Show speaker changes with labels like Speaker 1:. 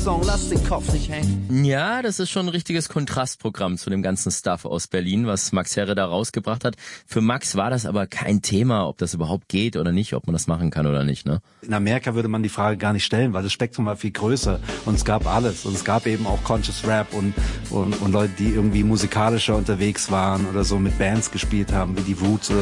Speaker 1: Song, lass den Kopf nicht hängen.
Speaker 2: Ja, das ist schon ein richtiges Kontrastprogramm zu dem ganzen Stuff aus Berlin, was Max Herre da rausgebracht hat. Für Max war das aber kein Thema, ob das überhaupt geht oder nicht, ob man das machen kann oder nicht, ne?
Speaker 1: In Amerika würde man die Frage gar nicht stellen, weil das Spektrum war viel größer und es gab alles. Und es gab eben auch Conscious Rap und Leute, die irgendwie musikalischer unterwegs waren oder so mit Bands gespielt haben, wie die Roots oder